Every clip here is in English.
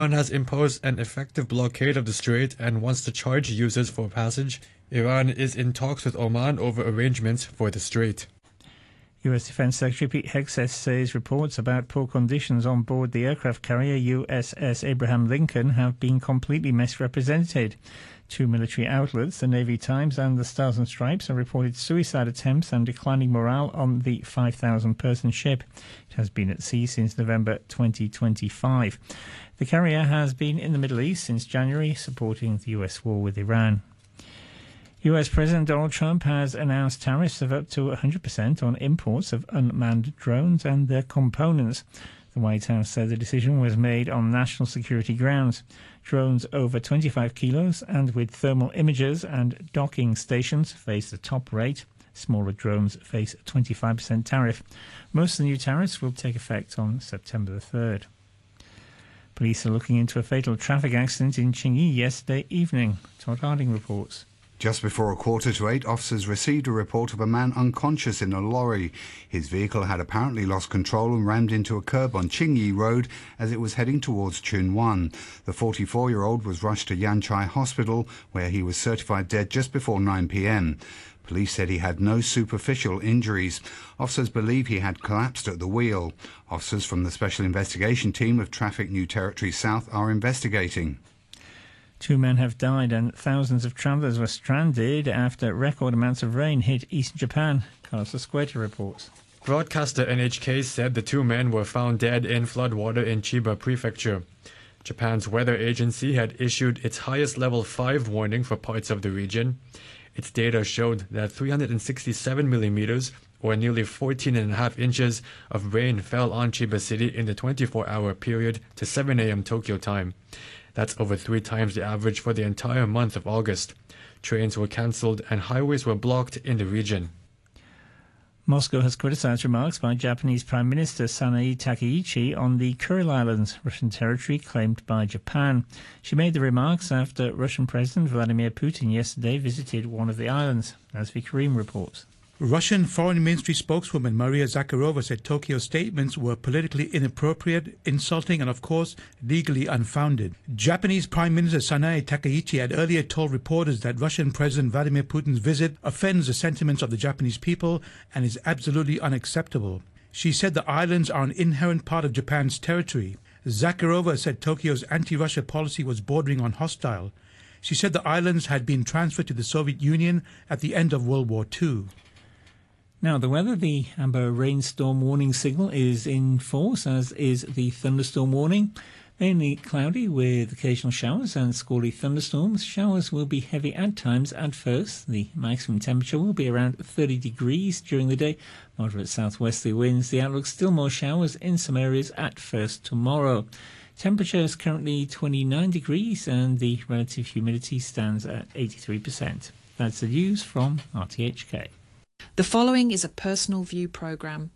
Iran has imposed an effective blockade of the strait and wants to charge users for passage. Iran is in talks with Oman over arrangements for the strait. U.S. Defense Secretary Pete Hegseth says reports about poor conditions on board the aircraft carrier USS Abraham Lincoln have been completely misrepresented. Two military outlets, the Navy Times and the Stars and Stripes, have reported suicide attempts and declining morale on the 5,000-person ship. It has been at sea since November 2025. The carrier has been in the Middle East since January, supporting the U.S. war with Iran. US President Donald Trump has announced tariffs of up to 100% on imports of unmanned drones and their components. The White House said the decision was made on national security grounds. Drones over 25 kilos and with thermal imagers and docking stations face the top rate. Smaller drones face a 25% tariff. Most of the new tariffs will take effect on September the 3rd. Police are looking into a fatal traffic accident in Qingyi yesterday evening. Todd Harding reports. Just before 7:45, officers received a report of a man unconscious in a lorry. His vehicle had apparently lost control and rammed into a curb on Qingyi Road as it was heading towards Chunwan. The 44-year-old was rushed to Yanchai Hospital, where he was certified dead just before 9 p.m. Police said he had no superficial injuries. Officers believe he had collapsed at the wheel. Officers from the Special Investigation Team of Traffic New Territory South are investigating. 2 men have died and thousands of travellers were stranded after record amounts of rain hit eastern Japan. Carlos Escueta reports. Broadcaster NHK said the 2 men were found dead in floodwater in Chiba Prefecture. Japan's weather agency had issued its highest level 5 warning for parts of the region. Its data showed that 367 millimeters, or nearly 14.5 inches, of rain fell on Chiba City in the 24-hour period to 7 a.m. Tokyo time. That's over 3 times the average for the entire month of August. Trains were cancelled and highways were blocked in the region. Moscow has criticised remarks by Japanese Prime Minister Sanae Takaichi on the Kuril Islands, Russian territory claimed by Japan. She made the remarks after Russian President Vladimir Putin yesterday visited one of the islands, as Karim reports. Russian Foreign Ministry spokeswoman Maria Zakharova said Tokyo's statements were politically inappropriate, insulting and, of course, legally unfounded. Japanese Prime Minister Sanae Takaichi had earlier told reporters that Russian President Vladimir Putin's visit offends the sentiments of the Japanese people and is absolutely unacceptable. She said the islands are an inherent part of Japan's territory. Zakharova said Tokyo's anti-Russia policy was bordering on hostile. She said the islands had been transferred to the Soviet Union at the end of World War II. Now, the weather, the amber rainstorm warning signal is in force, as is the thunderstorm warning. Mainly cloudy with occasional showers and squally thunderstorms. Showers will be heavy at times at first. The maximum temperature will be around 30 degrees during the day. Moderate southwesterly winds. The outlook still more showers in some areas at first tomorrow. Temperature is currently 29 degrees and the relative humidity stands at 83%. That's the news from RTHK. The following is a personal view programme.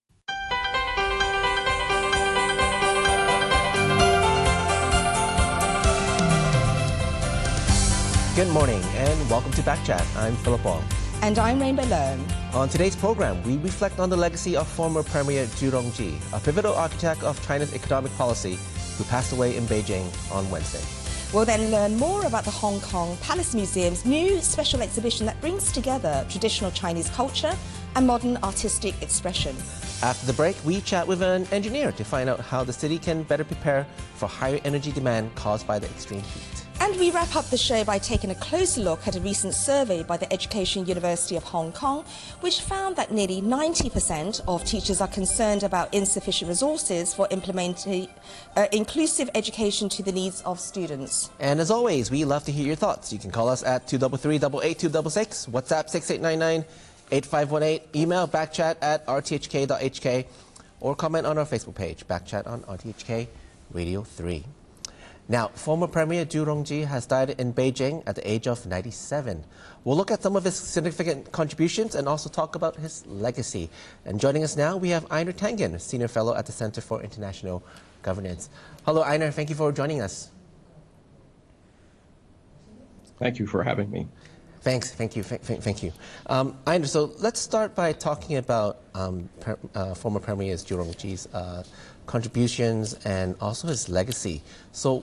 Good morning and welcome to Backchat. I'm Philip Wong. And I'm Rainbow Learn. On today's program, we reflect on the legacy of former Premier Zhu Rongji, a pivotal architect of China's economic policy, who passed away in Beijing on Wednesday. We'll then learn more about the Hong Kong Palace Museum's new special exhibition that brings together traditional Chinese culture and modern artistic expression. After the break, we chat with an engineer to find out how the city can better prepare for higher energy demand caused by the extreme heat. And we wrap up the show by taking a closer look at a recent survey by the Education University of Hong Kong, which found that nearly 90% of teachers are concerned about insufficient resources for implementing inclusive education to the needs of students. And as always, we love to hear your thoughts. You can call us at 233-88266, WhatsApp 6899-8518, email backchat@rthk.hk, or comment on our Facebook page, Backchat on RTHK Radio 3. Now, former Premier Zhu Rongji has died in Beijing at the age of 97. We'll look at some of his significant contributions and also talk about his legacy. And joining us now, we have Einar Tangen, Senior Fellow at the Center for International Governance. Hello, Einar. Thank you for joining us. Thank you for having me. Thanks. Thank you. Thank you. Inder, so let's start by talking about former Premier Zhu Rongji's contributions and also his legacy. So